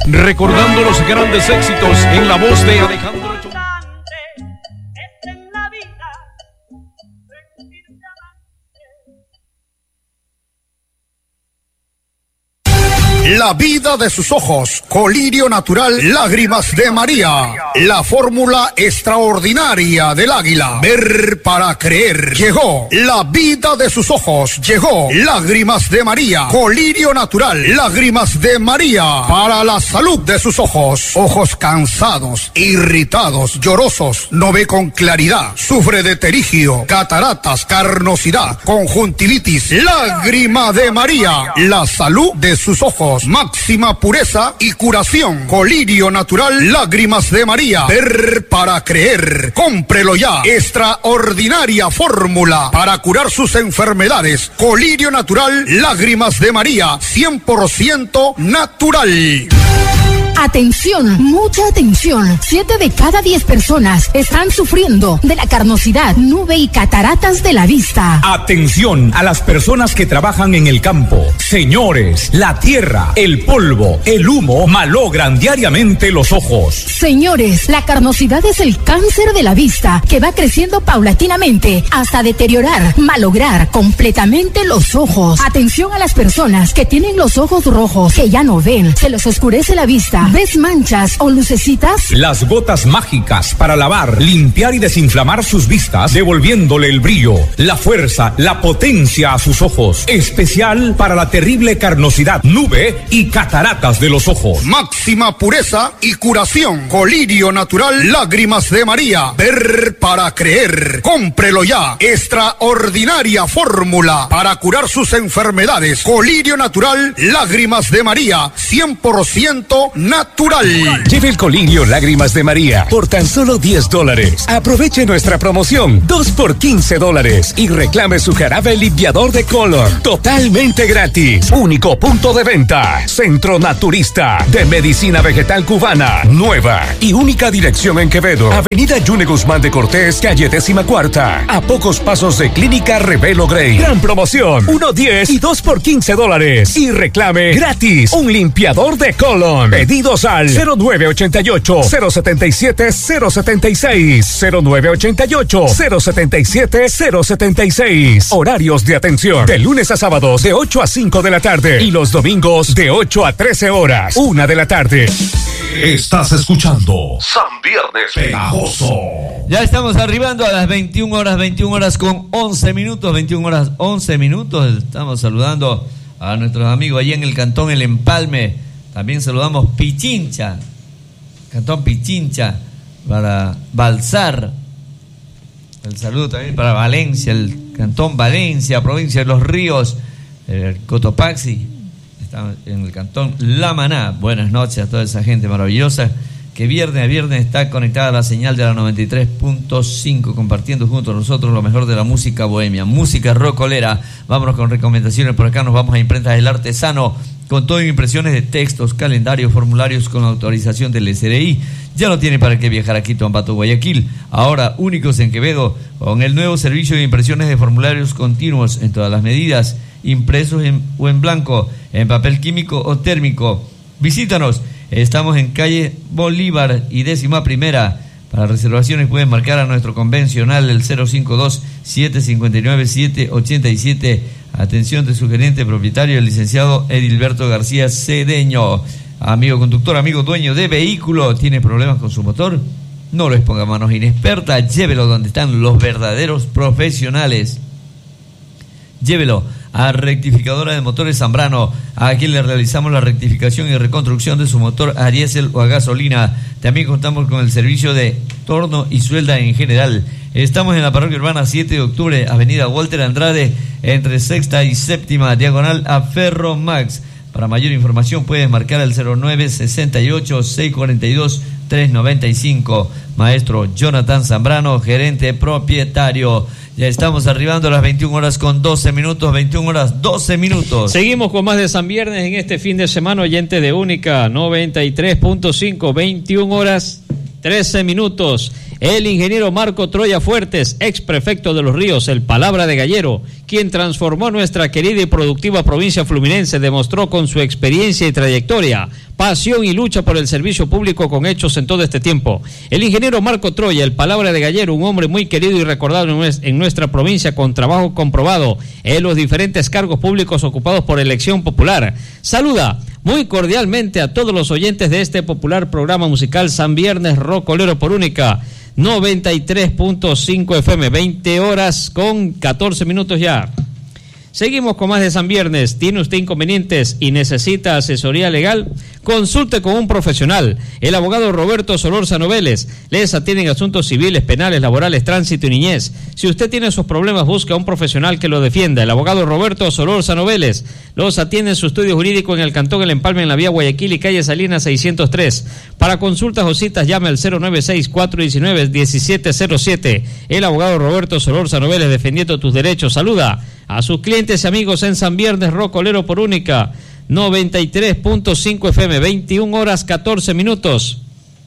recordando los grandes éxitos en la voz de Alejandro. La vida de sus ojos, colirio natural, lágrimas de María. La fórmula extraordinaria del águila. Ver para creer. Llegó la vida de sus ojos. Llegó lágrimas de María. Colirio natural, lágrimas de María. Para la salud de sus ojos. Ojos cansados, irritados, llorosos, no ve con claridad. Sufre de terigio, cataratas, carnosidad, conjuntivitis. Lágrima de María. La salud de sus ojos. Máxima pureza y curación. Colirio natural, lágrimas de María. Ver para creer. Cómprelo ya. Extraordinaria fórmula para curar sus enfermedades. Colirio natural, lágrimas de María. 100% natural. Atención, mucha atención. 7 de cada 10 personas están sufriendo de la carnosidad, nube y cataratas de la vista. Atención a las personas que trabajan en el campo. Señores, la tierra, el polvo, el humo malogran diariamente los ojos. Señores, la carnosidad es el cáncer de la vista que va creciendo paulatinamente hasta deteriorar, malograr completamente los ojos. Atención a las personas que tienen los ojos rojos, que ya no ven, se les oscurece la vista. ¿Ves manchas o lucecitas? Las gotas mágicas para lavar, limpiar y desinflamar sus vistas, devolviéndole el brillo, la fuerza, la potencia a sus ojos. Especial para la terrible carnosidad, nube y cataratas de los ojos. Máxima pureza y curación. Colirio natural, lágrimas de María. Ver para creer. Cómprelo ya. Extraordinaria fórmula para curar sus enfermedades. Colirio natural, lágrimas de María. 100% natural. Lleve el colirio Lágrimas de María por tan solo $10. Aproveche nuestra promoción 2 por $15 y reclame su jarabe limpiador de color totalmente gratis. Único punto de venta, Centro Naturista de Medicina Vegetal Cubana. Nueva y única dirección en Quevedo, Avenida Yune Guzmán de Cortés, calle 14ª, a pocos pasos de Clínica Revelo Grey. Gran promoción, 1.10 y 2 por $15 y reclame gratis un limpiador de color. Pedidos al 0988-077-076, 0988-077-076. Horarios de atención de lunes a sábados de 8 a 5 de la tarde y los domingos de 8 a 13 horas, 1 de la tarde. Estás escuchando San Viernes Pegajoso. Ya estamos arribando a las 21 horas con 11 minutos, 21 horas 11 minutos. Estamos saludando a nuestros amigos allí en el Cantón El Empalme. También saludamos Pichincha, Cantón Pichincha, para Balsar. El saludo también para Valencia, el Cantón Valencia, provincia de Los Ríos, el Cotopaxi. Estamos en el Cantón La Maná. Buenas noches a toda esa gente maravillosa que viernes a viernes está conectada a la señal de la 93.5, compartiendo junto a nosotros lo mejor de la música bohemia, música rockolera. Vámonos con recomendaciones. Por acá nos vamos a Imprentas El Artesano, con todo en impresiones de textos, calendarios, formularios con autorización del SRI. Ya no tiene para qué viajar a Quito, Ambato, Guayaquil. Ahora únicos en Quevedo, con el nuevo servicio de impresiones de formularios continuos en todas las medidas, impresos o en blanco, en papel químico o térmico. Visítanos. Estamos en calle Bolívar y 11ª. Para reservaciones pueden marcar a nuestro convencional el 052-759-787. Atención de su gerente propietario, el licenciado Edilberto García Cedeño. Amigo conductor, amigo dueño de vehículo, ¿tiene problemas con su motor? No lo exponga a manos inexpertas, llévelo donde están los verdaderos profesionales. Llévelo a Rectificadora de Motores Zambrano. Aquí le realizamos la rectificación y reconstrucción de su motor a diésel o a gasolina. También contamos con el servicio de torno y suelda en general. Estamos en la parroquia urbana 7 de octubre, avenida Walter Andrade, entre 6ª y 7ª, diagonal a Ferro Max. Para mayor información puedes marcar al 0968-642-395. Maestro Jonathan Zambrano, gerente propietario. Ya estamos arribando a las 21 horas con 12 minutos, 21 horas 12 minutos. Seguimos con más de San Viernes en este fin de semana, oyente de Única 93.5, 21 horas 13 minutos. el ingeniero Marco Troya Fuertes, ex prefecto de Los Ríos, el palabra de gallero, quien transformó nuestra querida y productiva provincia fluminense, demostró con su experiencia y trayectoria, pasión y lucha por el servicio público con hechos en todo este tiempo. El ingeniero Marco Troya, el palabra de gallero, un hombre muy querido y recordado en nuestra provincia, con trabajo comprobado en los diferentes cargos públicos ocupados por elección popular. Saluda muy cordialmente a todos los oyentes de este popular programa musical San Viernes Rocolero por Única 93.5 FM, 20 horas con 14 minutos ya. Seguimos con más de San Viernes. ¿Tiene usted inconvenientes y necesita asesoría legal? Consulte con un profesional. El abogado Roberto Solórzano Vélez. Les atienden asuntos civiles, penales, laborales, tránsito y niñez. Si usted tiene esos problemas, busque a un profesional que lo defienda. El abogado Roberto Solórzano Vélez. Los atiende en su estudio jurídico en el Cantón El Empalme, en la vía Guayaquil y calle Salinas 603. Para consultas o citas, llame al 096-419-1707. El abogado Roberto Solórzano Vélez, defendiendo tus derechos. Saluda a sus clientes y amigos en San Viernes Rocolero por Única 93.5 FM, 21 horas 14 minutos.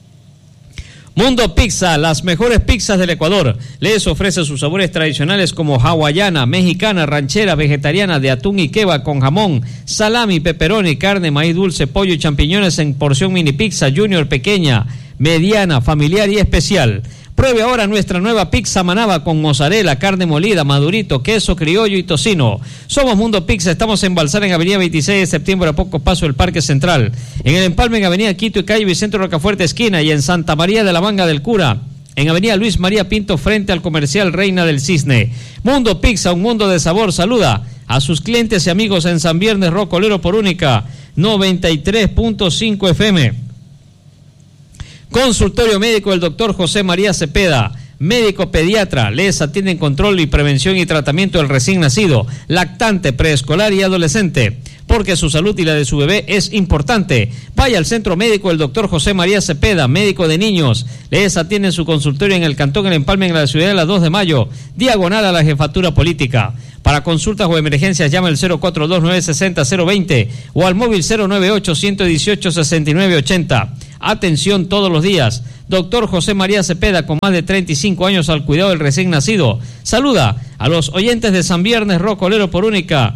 Mundo Pizza, las mejores pizzas del Ecuador. Les ofrece sus sabores tradicionales como hawaiana, mexicana, ranchera, vegetariana, de atún y kebab con jamón, salami, pepperoni, carne, maíz dulce, pollo y champiñones en porción mini pizza, junior, pequeña, mediana, familiar y especial. Pruebe ahora nuestra nueva pizza manaba con mozzarella, carne molida, madurito, queso criollo y tocino. Somos Mundo Pizza, estamos en Balsar, en avenida 26 de septiembre, a poco paso del Parque Central. En El Empalme, en avenida Quito y calle Vicente Rocafuerte, esquina, y en Santa María de la Manga del Cura, en avenida Luis María Pinto, frente al comercial Reina del Cisne. Mundo Pizza, un mundo de sabor. Saluda a sus clientes y amigos en San Viernes Rocolero por Única 93.5 FM. Consultorio médico del doctor José María Cepeda, médico pediatra. Les atiende en control y prevención y tratamiento del recién nacido, lactante, preescolar y adolescente, porque su salud y la de su bebé es importante. Vaya al centro médico del doctor José María Cepeda, médico de niños. Les atiende en su consultorio en el Cantón El Empalme, en la ciudad de la 2 de Mayo, diagonal a la jefatura política. Para consultas o emergencias, llama al 042-960-020 o al móvil 098-118-6980. Atención todos los días. Doctor José María Cepeda, con más de 35 años al cuidado del recién nacido. Saluda a los oyentes de San Viernes Rocolero por Única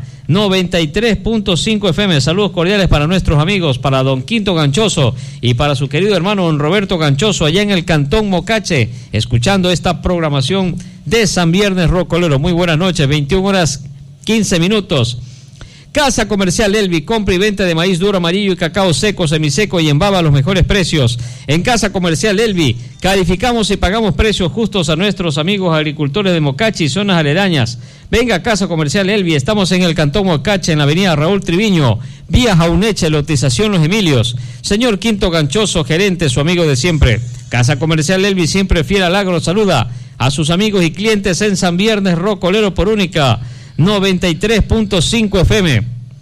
93.5 FM. Saludos cordiales para nuestros amigos, para don Quinto Ganchoso y para su querido hermano don Roberto Ganchoso, allá en el Cantón Mocache, escuchando esta programación de San Viernes Rocolero. Muy buenas noches, 21 horas 15 minutos. Casa Comercial Elvi, compra y venta de maíz duro, amarillo y cacao seco, semiseco y en baba a los mejores precios. En Casa Comercial Elvi, calificamos y pagamos precios justos a nuestros amigos agricultores de Mocache y zonas aledañas. Venga a Casa Comercial Elvi, estamos en el Cantón Mocache, en la avenida Raúl Triviño, vía Jauneche, lotización Los Emilios. Señor Quinto Ganchoso, gerente, su amigo de siempre. Casa Comercial Elvi, siempre fiel al agro, saluda a sus amigos y clientes en San Viernes Rocolero por Única 93.5 FM.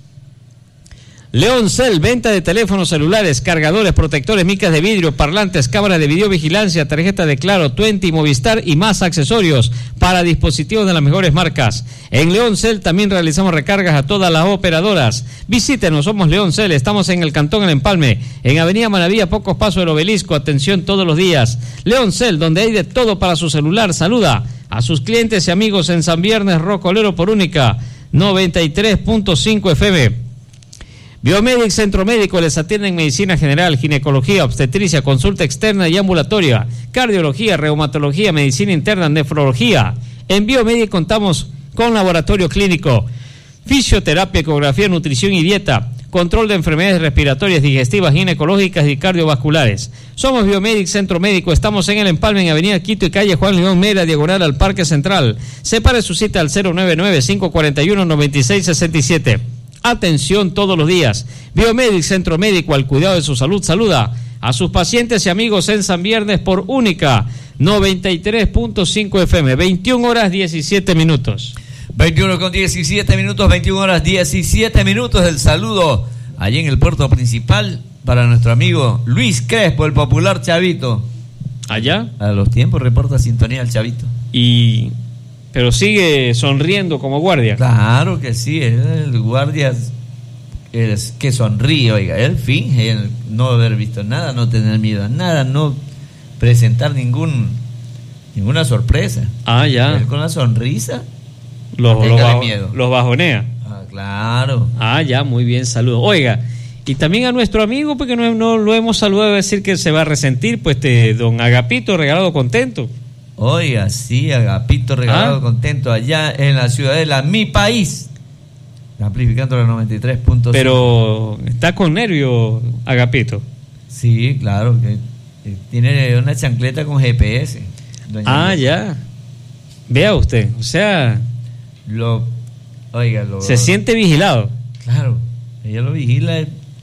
León Cell, venta de teléfonos celulares, cargadores, protectores, micas de vidrio, parlantes, cámaras de videovigilancia, tarjeta de Claro, Tuenti, Movistar y más accesorios para dispositivos de las mejores marcas. En León Cell también realizamos recargas a todas las operadoras. Visítenos, somos León Cell, estamos en el Cantón El Empalme, en avenida Manaví, a pocos pasos del Obelisco. Atención todos los días. León Cell, donde hay de todo para su celular. Saluda a sus clientes y amigos en San Viernes Rocolero por Única 93.5 FM. Biomedic Centro Médico, les atiende en medicina general, ginecología, obstetricia, consulta externa y ambulatoria, cardiología, reumatología, medicina interna, nefrología. En Biomedic contamos con laboratorio clínico, fisioterapia, ecografía, nutrición y dieta, control de enfermedades respiratorias, digestivas, ginecológicas y cardiovasculares. Somos Biomedic Centro Médico, estamos en El Empalme, en avenida Quito y calle Juan León Mera, diagonal al Parque Central. Separe su cita al 099-541-9667. Atención todos los días. Biomedic Centro Médico, al cuidado de su salud. Saluda a sus pacientes y amigos en San Viernes por Única 93.5 FM, 21 horas 17 minutos. 21 con 17 minutos, 21 horas 17 minutos. El saludo allí en el puerto principal para nuestro amigo Luis Crespo, el popular Chavito. ¿Allá? A los tiempos reporta sintonía el Chavito. Pero sigue sonriendo como guardia. Claro que sí, el guardia es que sonríe, oiga, él finge no haber visto nada, no tener miedo a nada, no presentar ningún Ninguna sorpresa. Ah, ya. Él con la sonrisa. Los bajonea. Ah, claro. Ah, ya, muy bien, saludos. Oiga, y también a nuestro amigo, porque no lo hemos saludado, a decir que se va a resentir, pues don Agapito Regalado Contento. Oiga, sí, Agapito Regalado Contento, allá en la ciudadela, mi país, amplificando la 93.5. Pero está con nervio, Agapito. Sí, claro, que tiene una chancleta con GPS. Ya. Vea usted, o sea... se siente vigilado. Claro, ella lo vigila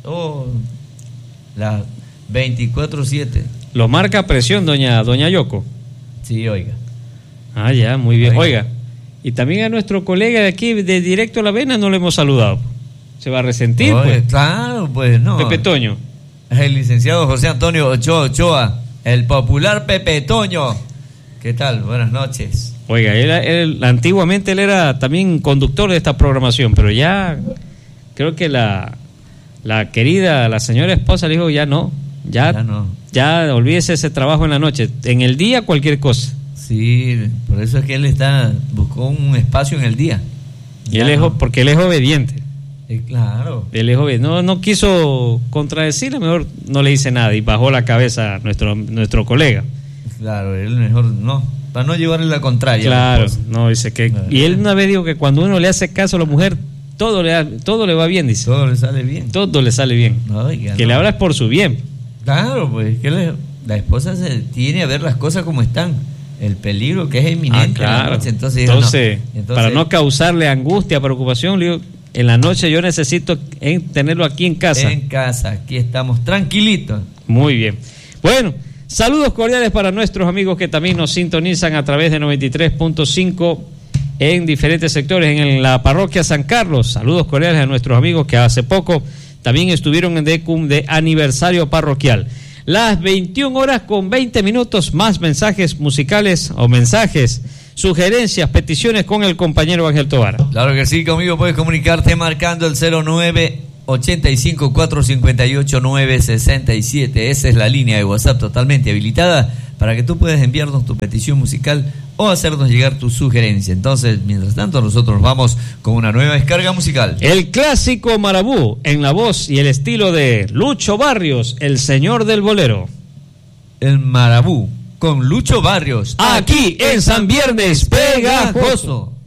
las 24/7. Lo marca a presión, doña Yoko. Sí, oiga. Ah, ya, muy bien. Oiga, y también a nuestro colega de aquí, de Directo a la Vena, no le hemos saludado. Se va a resentir, pues. Claro, pues no. Pepe Toño. El licenciado José Antonio Ochoa, el popular Pepe Toño. ¿Qué tal? Buenas noches. Oiga, antiguamente él era también conductor de esta programación, pero ya creo que la querida, la señora esposa le dijo ya no, olvídese ese trabajo en la noche, en el día cualquier cosa. Sí, por eso es que él buscó un espacio en el día. Y porque él es obediente. Claro. Él es obediente. No quiso contradecirle, mejor no le dice nada y bajó la cabeza a nuestro colega. Claro, él mejor no, para no llevarle la contraria. Claro, no, dice que... Y él una vez dijo que cuando uno le hace caso a la mujer, todo le va bien, dice. Todo le sale bien. Todo le sale bien. Oiga, que le hablas por su bien. Claro, pues que la esposa se tiene a ver las cosas como están. El peligro que es inminente. Claro. En la noche. Entonces, para no causarle angustia, preocupación, le digo, en la noche yo necesito tenerlo aquí en casa. En casa, aquí estamos tranquilitos. Muy bien. Bueno, saludos cordiales para nuestros amigos que también nos sintonizan a través de 93.5 en diferentes sectores en la parroquia San Carlos. Saludos cordiales a nuestros amigos que hace poco también estuvieron en DECUM de aniversario parroquial. Las 21:20, más mensajes musicales o mensajes, sugerencias, peticiones con el compañero Ángel Tobar. Claro que sí, conmigo puedes comunicarte marcando el 0985-458-967. Esa es la línea de WhatsApp totalmente habilitada para que tú puedas enviarnos tu petición musical o hacernos llegar tu sugerencia. Entonces, mientras tanto, nosotros vamos con una nueva descarga musical. El clásico Marabú, en la voz y el estilo de Lucho Barrios, el señor del bolero. El Marabú, con Lucho Barrios. Aquí en San Viernes Pegajoso.